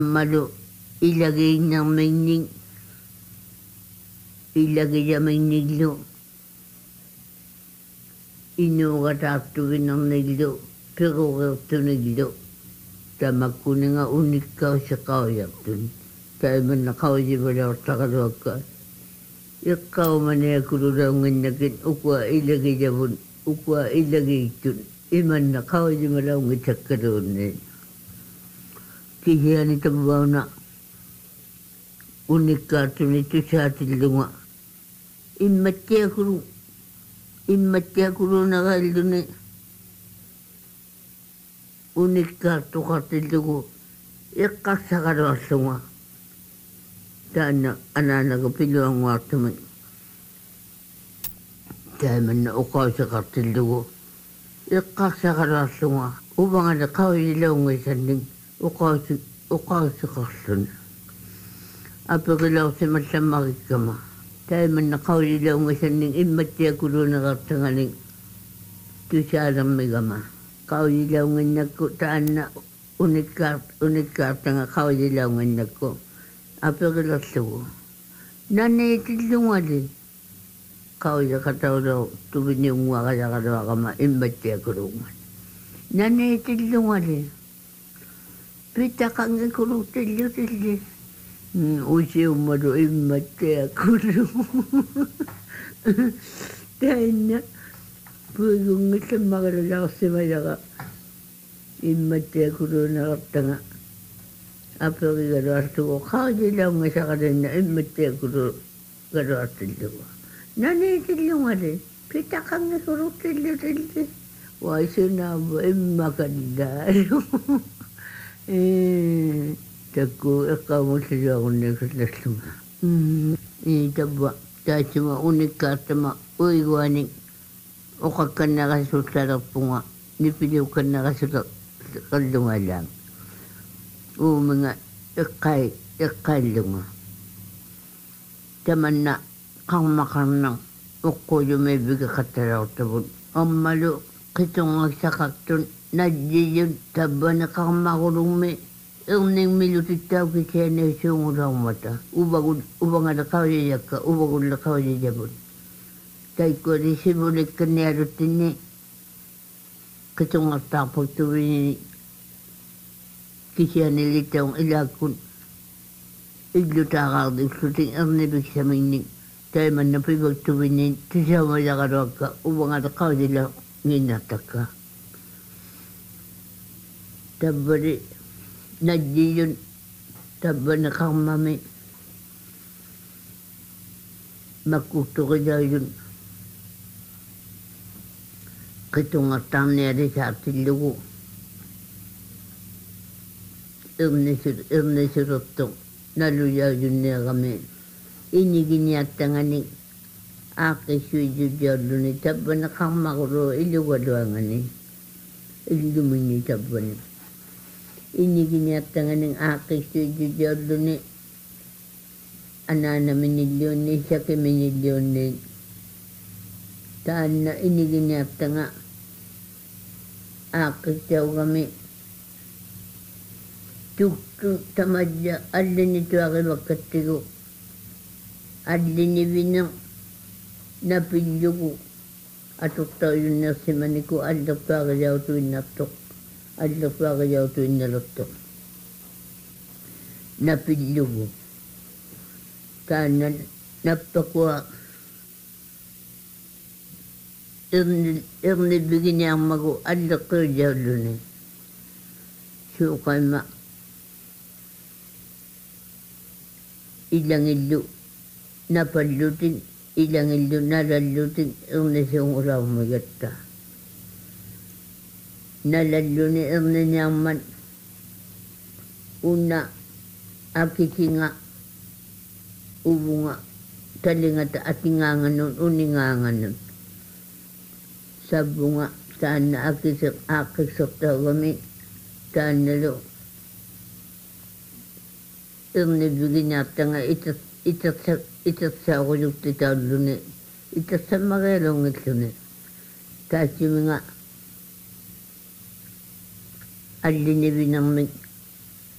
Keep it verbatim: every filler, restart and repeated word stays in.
Malu ilagay ng mayning ilagay ng mayniglo inugatatuin ng niglo pero kerto niglo tamak ko na nga unik ka sa kawayak dun tayo man na kawaya wala sa kalawag ka ikaw man na kululaw ng nagin ukwa ilagay jabon ukwa ilagay dun iman na kawaya malaw ng itak ka doon eh kaya nito babaw na unik ka nito sa ating lunga. Imatya kuro, imatya kuro na kaldo na unik ka to katil lungo. Ikas sa karawas lunga. Daan na ananagapilo ang wato mo. Dahil man na ukaw sa katil lungo. Ikas sa karawas lunga. Ubang na kawin nila ang isang ning. Ukaw sa kasun. Apagalaw sa masamaki ka ma. Tayo man nakawalilaw nga siya ning imatya kulo na katangaling. Tusalang may gama. Kawalilaw nga nako taan na unik ka, unik ka nga kawalilaw nga nako. Apagalaw sa ko. Nanaitil nga din. Kawalilaw ka tao daw. Tubin yung mga kaya ka ma. Imatya kulo nga. Nanaitil nga din. Pita ka nga kuro tilyo-tilyo. Usi umaro imatya kuro. Dahil na, pagong nga sa makalalaw si Mayaka, imatya kuro na kapta nga. Apo kagarasto ko, kaya lang nga sa kanina, imatya kuro garasto ko. Nanaitilyo nga rin. Pita ka nga kuro tilyo-tilyo. Why sinabo, imakandalo. Eh, tako ikaw mo siya ako nagkaslas nga. Hmm, itaba, dahil sa mga unik ka sa mga uiwaning o ka nakasutarap po nga, nipiliw ka nakasutarap kalunga lang. O mga ikay, ikay lunga. Taman na kang makanang uko yung may biga kataraw tabon. Ang malo, kitong magsakakton, Nadiyun taba na kamakulong may uning milutit tao kasi na isang urang mata. Ubagod, ubang na kawaliyak ka, ubagod na kawaliyabon. Kaya ko rin simulik ka nero tini. Katong atapag tuwin ni kisya nilitang ilakon. Iglutakal di suting ang nabig sa mining. Kaya man napibag tuwin ni tisama na karwag ka, ubang na kawaliyak nginatak ka. Tabari, nadiyon, taba na kang mami. Makuto ka daw yun. Kitong atang nere sa ating lugo. Irne sirotong, naluyaw yun niya kami. Iniginiata nga ni aki suyo diyalo ni taba na kang makuro, iluwalo nga ni. Ilumini taba ni. Iniginata nga ng aking studio diyalo ni anana minilyon ni siya ki minilyon ni taan na iniginata nga aking siyaw kami tukto tamadya alin nito aking magkatigo alin ni binang napilyo ko atok tao yun na si maniko alok pa kayaw tuwin natok Adlo pa kayaw ito inalotok. Napilyo ko. Kanan, napakwa. Irni bigyan niya ang mago. Adlo ko yaw doon eh. Sukay ma. Ilang ilo. Napalutin. Ilang ilo nalalutin. Irni siyang uraw magata. Nalalo ni Erne Nyaman. Una, akiki nga, ubo nga, talingat at ingangan nun, uningangan nun. Sabo nga, saan na akisok, akisok daw kami, saan na lo. Erne biginata nga, itatsa ako yung titalo ni, itatsa magalong ito ni. Kasi nga, alin ni binang